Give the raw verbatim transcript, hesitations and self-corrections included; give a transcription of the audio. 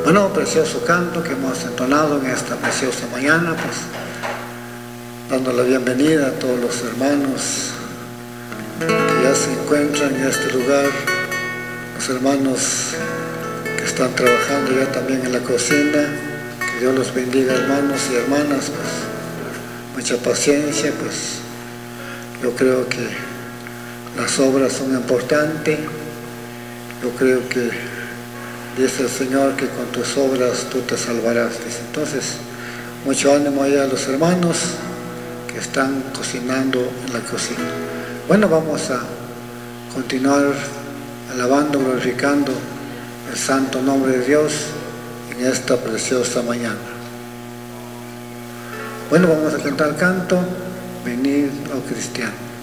Bueno, precioso canto que hemos entonado en esta preciosa mañana, pues dando la bienvenida a todos los hermanos que ya se encuentran en este lugar, los hermanos que están trabajando ya también en la cocina. Que Dios los bendiga, hermanos y hermanas, pues mucha paciencia, pues yo creo que las obras son importantes. Yo creo que dice el Señor que con tus obras tú te salvarás. Entonces, mucho ánimo ahí a los hermanos que están cocinando en la cocina. Bueno, vamos a continuar alabando, glorificando el santo nombre de Dios en esta preciosa mañana. Bueno, vamos a cantar canto, venid, oh cristiano.